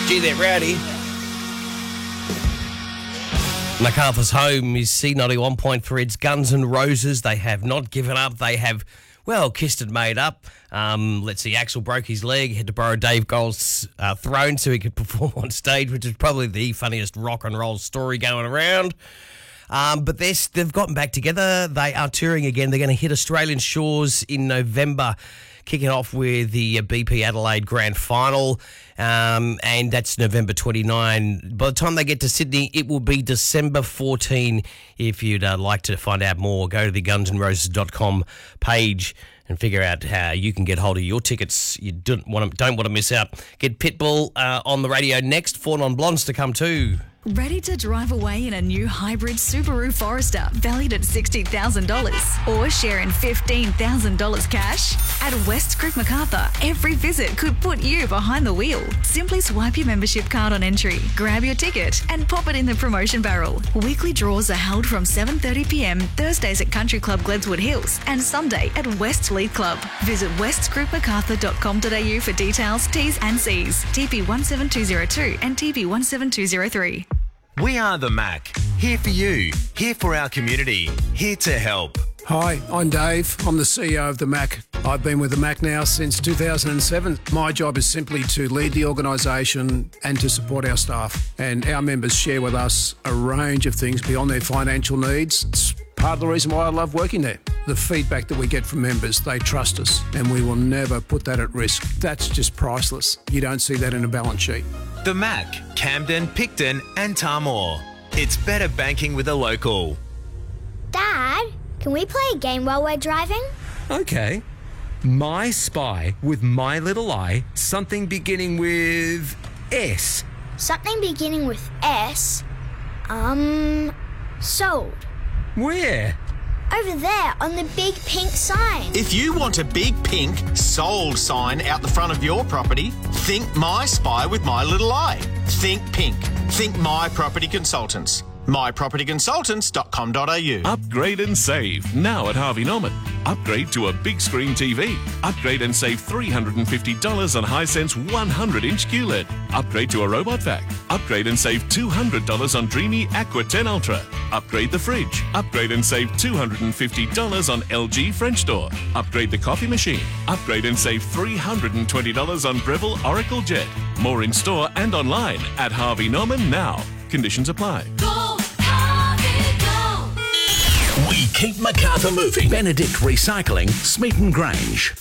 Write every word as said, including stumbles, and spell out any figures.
Gee, they're rowdy. MacArthur's Home is C ninety-one point three. It's Guns N' Roses. They have not given up. They have, well, kissed and made up. Um, let's see, Axl broke his leg, had to borrow Dave Grohl's uh, throne so he could perform on stage, which is probably the funniest rock and roll story going around. Um, but they're, they've gotten back together. They are touring again. They're going to hit Australian shores in November, kicking off with the B P Adelaide Grand Final, um, and that's November twenty-ninth. By the time they get to Sydney, it will be December fourteenth. If you'd uh, like to find out more, go to the guns n roses dot com page and figure out how you can get hold of your tickets. You don't want to, don't want to miss out. Get Pitbull uh, on the radio next. Four Non-Blondes to come too. Ready to drive away in a new hybrid Subaru Forester valued at sixty thousand dollars or share in fifteen thousand dollars cash? At West Creek MacArthur, every visit could put you behind the wheel. Simply swipe your membership card on entry, grab your ticket and pop it in the promotion barrel. Weekly draws are held from seven thirty p m Thursdays at Country Club Gledswood Hills and Sunday at West Leith Club. Visit west creek macarthur dot com dot a u for details, T's and C's. T P one seven two zero two and T P one seven two zero three. We are the Mac. Here for you. Here for our community. Here to help. Hi, I'm Dave. I'm the C E O of the Mac. I've been with the Mac now since two thousand seven. My job is simply to lead the organisation and to support our staff. And our members share with us a range of things beyond their financial needs. It's part of the reason why I love working there. The feedback that we get from members, they trust us and we will never put that at risk. That's just priceless. You don't see that in a balance sheet. The Mac, Camden, Picton and Tarmore. It's better banking with a local. Dad, can we play a game while we're driving? Okay. My Spy with My Little Eye, something beginning with S. Something beginning with S? Um, sold. Where? Over there on the big pink sign. If you want a big pink sold sign out the front of your property, think My Spy with My Little Eye. Think pink. Think My Property Consultants. my property consultants dot com dot a u. Upgrade and save now at Harvey Norman. Upgrade to a big screen T V. Upgrade and save three hundred fifty dollars on Hisense one hundred inch Q L E D. Upgrade to a robot vac. Upgrade and save two hundred dollars on Dreamy Aqua ten Ultra. Upgrade the fridge. Upgrade and save two hundred fifty dollars on L G French door. Upgrade the coffee machine. Upgrade and save three hundred twenty dollars on Breville Oracle Jet. More in store and online at Harvey Norman now. Conditions apply. Go, Harvey, go. We keep MacArthur moving. Benedict Recycling, Smeaton Grange.